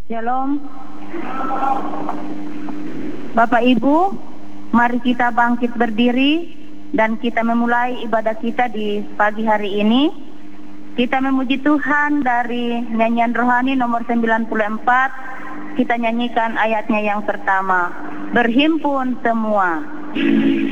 Shalom. Bapak Ibu, mari kita bangkit berdiri dan kita memulai ibadah kita di pagi hari ini. Kita memuji Tuhan dari nyanyian rohani nomor 94. Kita nyanyikan ayatnya yang pertama. Berhimpun semua.